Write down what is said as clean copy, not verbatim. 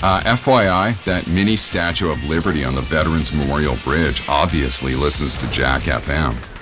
FYI, that mini Statue of Liberty on the Veterans Memorial Bridge obviously listens to Jack FM.